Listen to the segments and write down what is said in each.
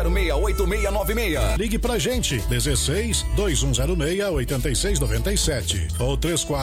3606-8696. Ligue pra gente, 16-2106-8697 ou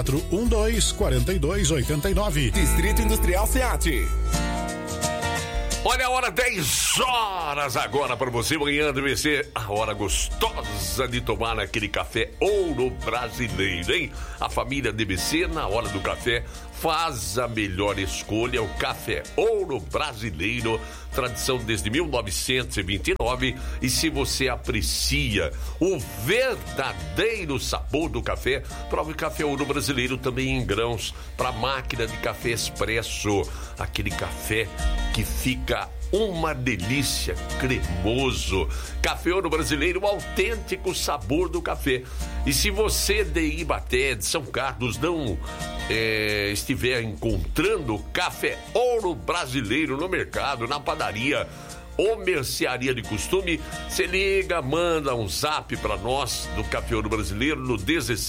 3412-4289. Distrito Industrial SEAT. Olha a hora, 10 horas agora para você, manhã deve ser a hora gostosa de tomar aquele café Ouro Brasileiro, hein? A família DBC, na hora do café, faz a melhor escolha, o café Ouro Brasileiro, tradição desde 1929. E se você aprecia o verdadeiro sabor do café, prove o café Ouro Brasileiro também em grãos, para máquina de café expresso, aquele café que fica uma delícia, cremoso. Café Ouro Brasileiro, o autêntico sabor do café. E se você de Ibaté, de São Carlos, não estiver encontrando café Ouro Brasileiro no mercado, na padaria ou mercearia de costume, você liga, manda um zap para nós do Café Ouro Brasileiro no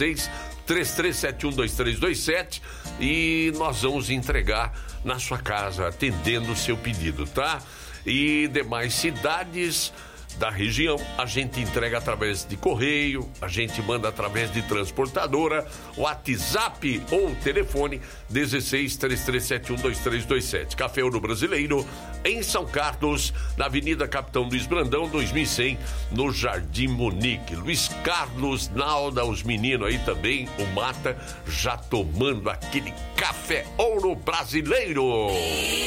16-3371-2327 e nós vamos entregar na sua casa, atendendo o seu pedido, tá? E demais cidades da região, a gente entrega através de correio, a gente manda através de transportadora, WhatsApp ou telefone 16-3371-2327. Café Ouro Brasileiro, em São Carlos, na Avenida Capitão Luiz Brandão, 2100, no Jardim Monique. Luiz Carlos, Nalda, os meninos aí também, o Mata, já tomando aquele café Ouro Brasileiro.